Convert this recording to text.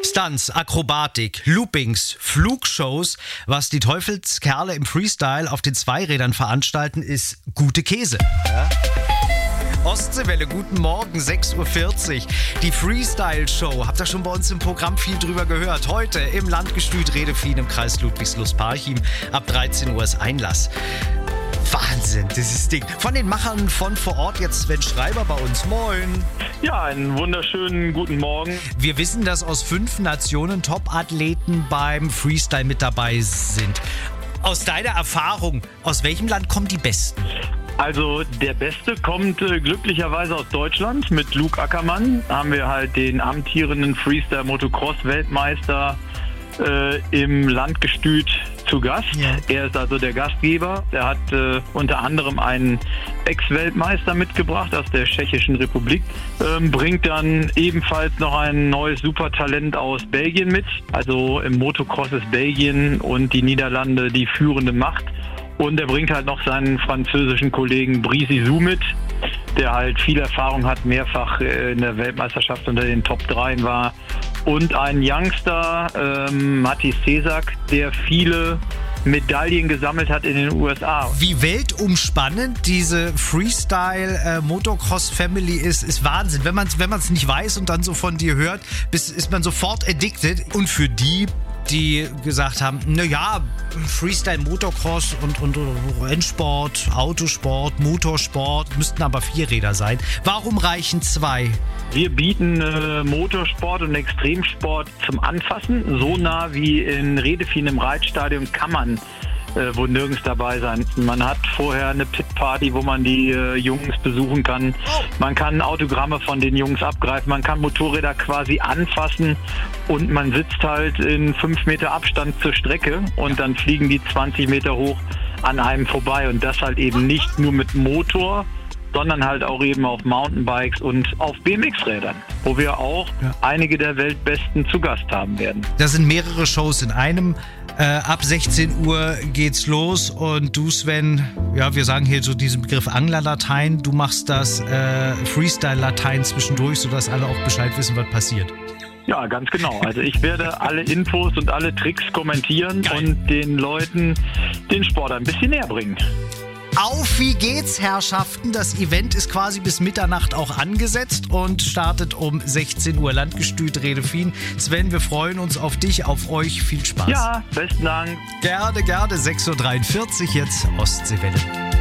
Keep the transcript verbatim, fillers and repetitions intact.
Stunts, Akrobatik, Loopings, Flugshows. Was die Teufelskerle im Freestyle auf den Zweirädern veranstalten, ist gute Käse. Ja? Ostseewelle, guten Morgen, sechs Uhr vierzig. Die Freestyle-Show, habt ihr schon bei uns im Programm viel drüber gehört. Heute im Landgestüt Redefien im Kreis Ludwigslust-Parchim. Ab dreizehn Uhr ist Einlass. Wahnsinn, dieses Ding. Von den Machern von vor Ort jetzt Sven Schreiber bei uns. Moin. Ja, einen wunderschönen guten Morgen. Wir wissen, dass aus fünf Nationen Top-Athleten beim Freestyle mit dabei sind. Aus deiner Erfahrung, aus welchem Land kommen die Besten? Also der Beste kommt äh, glücklicherweise aus Deutschland. Mit Luke Ackermann haben wir halt den amtierenden Freestyle-Motocross-Weltmeister äh, im Landgestüt zu Gast. Ja. Er ist also der Gastgeber. Er hat äh, unter anderem einen Ex-Weltmeister mitgebracht aus der Tschechischen Republik. Ähm, bringt dann ebenfalls noch ein neues Supertalent aus Belgien mit. Also im Motocross ist Belgien und die Niederlande die führende Macht. Und er bringt halt noch seinen französischen Kollegen Brice Sou mit, der halt viel Erfahrung hat, mehrfach in der Weltmeisterschaft unter den Top drei war. Und ein Youngster, ähm, Mathis Cesak, der viele Medaillen gesammelt hat in den U S A. Wie weltumspannend diese Freestyle-Motocross-Family ist, ist Wahnsinn. Wenn man es wenn man's nicht weiß und dann so von dir hört, bis, ist man sofort addicted. Und für die, die gesagt haben, naja, Freestyle, Motocross und, und Rennsport, Autosport, Motorsport, müssten aber Vierräder sein. Warum reichen zwei? Wir bieten äh, Motorsport und Extremsport zum Anfassen. So nah wie in Redefien im Reitstadion kann man äh, wo nirgends dabei sein. Man hat vorher eine Pitparty, wo man die äh, Jungs besuchen kann. Man kann Autogramme von den Jungs abgreifen. Man kann Motorräder quasi anfassen und man sitzt halt in fünf Meter Abstand zur Strecke und dann fliegen die zwanzig Meter hoch an einem vorbei. Und das halt eben nicht nur mit Motor, sondern halt auch eben auf Mountainbikes und auf B M X-Rädern, wo wir auch ja. einige der Weltbesten zu Gast haben werden. Das sind mehrere Shows in einem. Äh, ab sechzehn Uhr geht's los und du, Sven, ja, wir sagen hier so diesen Begriff Anglerlatein, du machst das äh, Freestyle-Latein zwischendurch, sodass alle auch Bescheid wissen, was passiert. Ja, ganz genau. Also ich werde alle Infos und alle Tricks kommentieren Geil. Und den Leuten den Sport ein bisschen näher bringen. Auf wie geht's, Herrschaften? Das Event ist quasi bis Mitternacht auch angesetzt und startet um sechzehn Uhr. Landgestüt Redefien. Sven, wir freuen uns auf dich, auf euch. Viel Spaß. Ja, besten Dank. Gerne, gerne. sechs Uhr dreiundvierzig jetzt Ostseewelle.